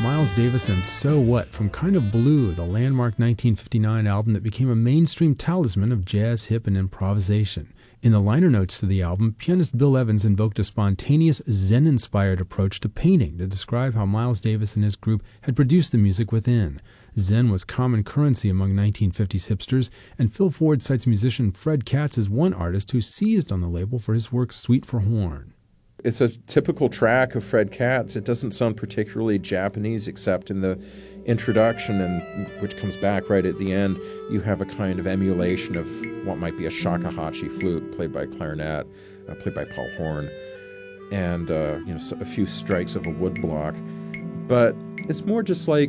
Miles Davis and So What from Kind of Blue, the landmark 1959 album that became a mainstream talisman of jazz, hip, and improvisation. In the liner notes to the album, pianist Bill Evans invoked a spontaneous Zen-inspired approach to painting to describe how Miles Davis and his group had produced the music within. Zen was common currency among 1950s hipsters, and Phil Ford cites musician Fred Katz as one artist who seized on the label for his work Suite for Horn. It's a typical track of Fred Katz. It doesn't sound particularly Japanese except in the introduction, and which comes back right at the end. You have a kind of emulation of what might be a shakuhachi flute played by clarinet, played by Paul Horn, and a few strikes of a woodblock. But it's more just like,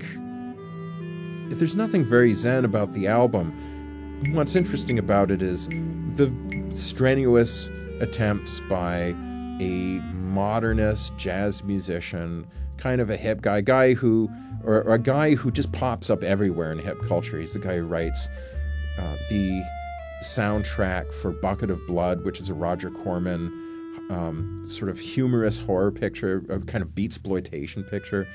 if there's nothing very Zen about the album, what's interesting about it is the strenuous attempts by a modernist jazz musician, kind of a hip guy who just pops up everywhere in hip culture. He's the guy who writes the soundtrack for Bucket of Blood, which is a Roger Corman sort of humorous horror picture, a kind of beatsploitation picture.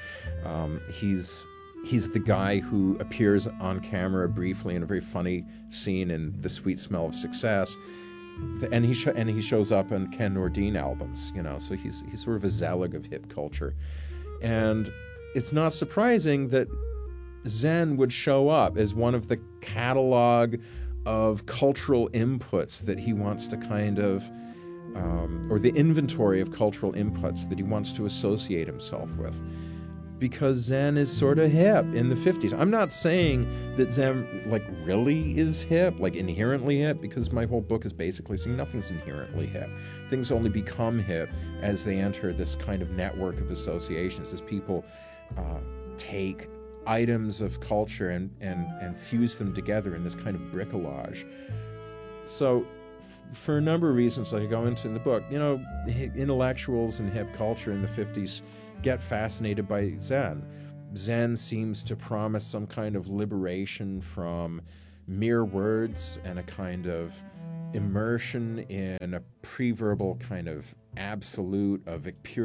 He's the guy who appears on camera briefly in a very funny scene in The Sweet Smell of Success. And he shows up on Ken Nordine albums, so he's sort of a Zelig of hip culture. And it's not surprising that Zen would show up as one of the catalog of cultural inputs that he wants to kind of, or the inventory of cultural inputs that he wants to associate himself with. Because Zen is sort of hip in the 50s. I'm not saying that Zen really is hip, inherently hip, because my whole book is basically saying nothing's inherently hip. Things only become hip as they enter this kind of network of associations, as people take items of culture and fuse them together in this kind of bricolage. So for a number of reasons that I go into in the book, intellectuals in hip culture in the 50s get fascinated by Zen. Zen seems to promise some kind of liberation from mere words and a kind of immersion in a pre-verbal kind of absolute of pure